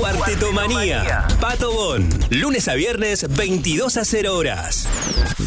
Cuartetomanía. Pato Bon. Lunes a viernes, 22 a 0 horas.